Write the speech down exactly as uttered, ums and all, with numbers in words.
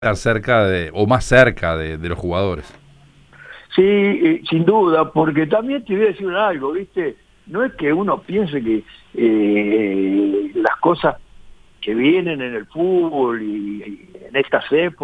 cerca de, o más cerca de, de los jugadores. Sí, eh, sin duda, porque también te voy a decir algo, ¿viste? No es que uno piense que eh, las cosas que vienen en el fútbol y, y en estas épocas